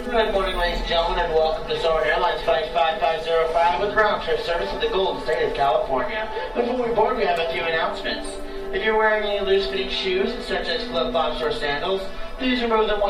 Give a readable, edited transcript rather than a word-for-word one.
Good morning, ladies and gentlemen, and welcome to Soarin' Airlines Flight 5505 with round-trip service to the Golden State of California. Before we board, we have a few announcements. If you're wearing any loose-fitting shoes, such as flip-flops or sandals, please remove them